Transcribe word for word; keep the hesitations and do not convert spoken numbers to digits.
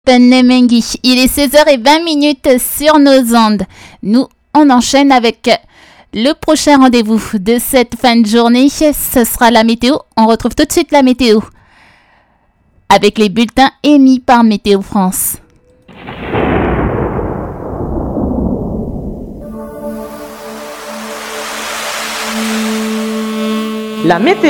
Nemengi. Il est seize heures vingt sur nos ondes. Nous, on enchaîne avec le prochain rendez-vous de cette fin de journée. Ce sera la météo. On retrouve tout de suite la météo avec les bulletins émis par Météo France. La météo